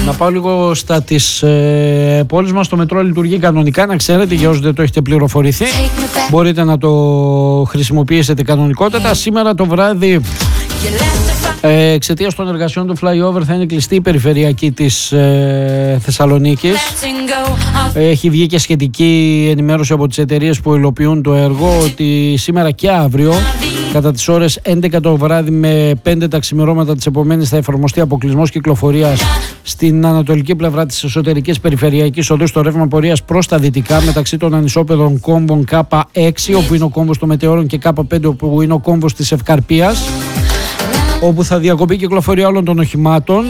Να πάω λίγο στα της πόλης μας. Το μετρό λειτουργεί κανονικά, να ξέρετε, για όσους δεν το έχετε πληροφορηθεί. Μπορείτε να το χρησιμοποιήσετε κανονικότατα. Σήμερα το βράδυ, εξαιτίας των εργασιών του flyover, θα είναι κλειστή η περιφερειακή της Θεσσαλονίκης. Έχει βγει και σχετική ενημέρωση από τις εταιρείες που υλοποιούν το έργο ότι σήμερα και αύριο κατά τις ώρες 11 το βράδυ με 5 τα ξημερώματα της επομένης θα εφαρμοστεί αποκλεισμός κυκλοφορίας στην ανατολική πλευρά της εσωτερικής περιφερειακής οδού στο ρεύμα πορείας προς τα δυτικά μεταξύ των ανισόπεδων κόμβων K6 όπου είναι ο κόμβος των Μετεώρων και K5 όπου είναι ο κόμβος της Ευκαρπίας, όπου θα διακοπεί η κυκλοφορία όλων των οχημάτων.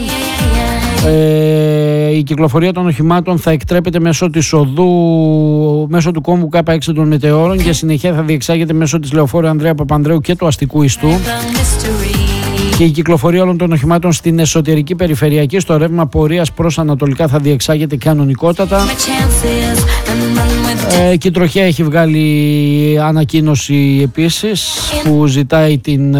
Η κυκλοφορία των οχημάτων θα εκτρέπεται μέσω της οδού, μέσω του κόμβου K6 των Μετεώρων και συνεχεία θα διεξάγεται μέσω της Λεωφόρου Ανδρέα Παπανδρέου και του αστικού ιστού. Και η κυκλοφορία όλων των οχημάτων στην εσωτερική περιφερειακή στο ρεύμα πορείας προς ανατολικά θα διεξάγεται κανονικότατα. Και η Τροχέα έχει βγάλει ανακοίνωση επίσης που ζητάει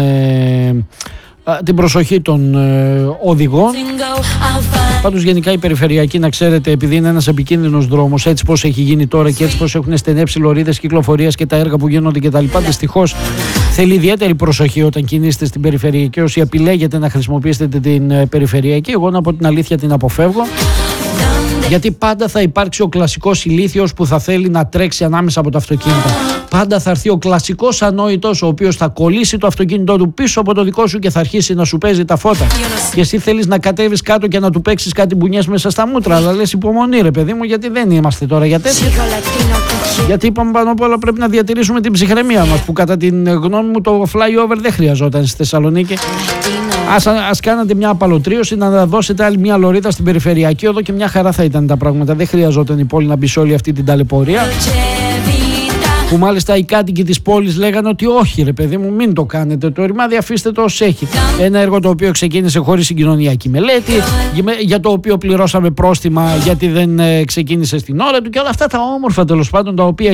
την προσοχή των οδηγών. Πάντως γενικά η περιφερειακή, να ξέρετε, επειδή είναι ένας επικίνδυνος δρόμος, έτσι πως έχει γίνει τώρα και έτσι πως έχουν στενέψει λωρίδες κυκλοφορίας και τα έργα που γίνονται κτλ., δυστυχώς θέλει ιδιαίτερη προσοχή όταν κινείστε στην περιφερειακή. Όσοι επιλέγετε να χρησιμοποιήσετε την περιφερειακή, εγώ να πω την αλήθεια την αποφεύγω. Γιατί πάντα θα υπάρξει ο κλασικός ηλίθιος που θα θέλει να τρέξει ανάμεσα από τα αυτοκίνητα. Πάντα θα έρθει ο κλασικός ανόητος ο οποίος θα κολλήσει το αυτοκίνητό του πίσω από το δικό σου και θα αρχίσει να σου παίζει τα φώτα. Και εσύ θέλεις να κατέβεις κάτω και να του παίξεις κάτι μπουνιές μέσα στα μούτρα. Αλλά λες υπομονή ρε παιδί μου, γιατί δεν είμαστε τώρα για τέτοια. Γιατί είπαμε πάνω απ' όλα πρέπει να διατηρήσουμε την ψυχραιμία μας, που κατά την γνώμη μου το flyover δεν χρειαζόταν στη Θεσσαλονίκη. Ας κάνατε μια απαλωτρίωση, να δώσετε άλλη μια λωρίδα στην περιφερειακή οδό και μια χαρά θα ήταν τα πράγματα. Δεν χρειαζόταν η πόλη να μπει σε όλη αυτή την ταλαιπωρία. Που μάλιστα οι κάτοικοι της πόλης λέγανε ότι όχι ρε παιδί μου, μην το κάνετε το ρημάδι, αφήστε το ως έχει. Ένα έργο το οποίο ξεκίνησε χωρίς συγκοινωνιακή μελέτη, για το οποίο πληρώσαμε πρόστιμα γιατί δεν ξεκίνησε στην ώρα του και όλα αυτά τα όμορφα τέλος πάντων τα οποία